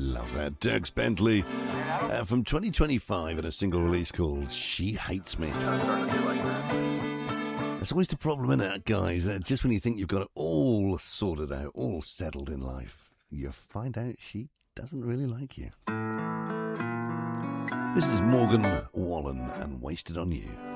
Love that. Dirks Bentley from 2025 in a single release called She Hates Me. That's always the problem, isn't it, guys? Just when you think you've got it all sorted out, all settled in life, you find out she doesn't really like you. This is Morgan Wallen and Wasted on You.